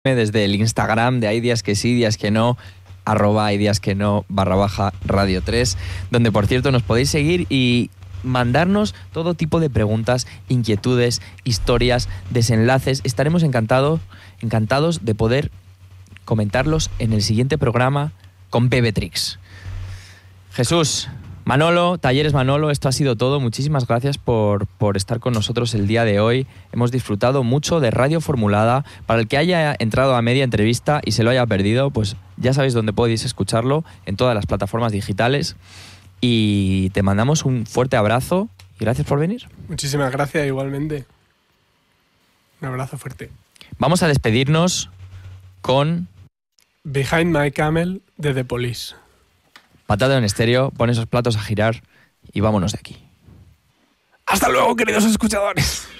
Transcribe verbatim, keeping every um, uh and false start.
desde el Instagram de Hay días que sí, días que no, arroba hay días que no, barra baja Radio tres, donde por cierto nos podéis seguir y mandarnos todo tipo de preguntas, inquietudes, historias, desenlaces. Estaremos encantados, encantados de poder comentarlos en el siguiente programa con Bebetrix. Jesús, Manolo, Talleres Manolo, esto ha sido todo. Muchísimas gracias por, por estar con nosotros el día de hoy. Hemos disfrutado mucho de Radio Formulada. Para el que haya entrado a media entrevista y se lo haya perdido, pues ya sabéis dónde podéis escucharlo, en todas las plataformas digitales. Y te mandamos un fuerte abrazo y gracias por venir. Muchísimas gracias, igualmente. Un abrazo fuerte. Vamos a despedirnos con Behind My Camel de The Police. Patada en estéreo, pon esos platos a girar y vámonos de aquí. ¡Hasta luego, queridos escuchadores!